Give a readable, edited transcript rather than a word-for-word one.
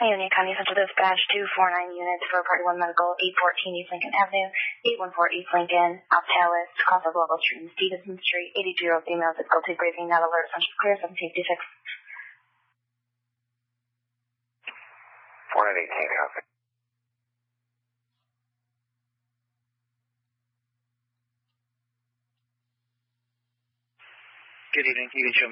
Union County Central Dispatch 249 units for Party 1 Medical, 814 East Lincoln Avenue, 814 East Lincoln, Altalis, Costa Global Street, Stevenson Street, 82-year-old female, difficulty breathing, not alert, essential clear, 1756. 4918, copy. Good evening. You can show me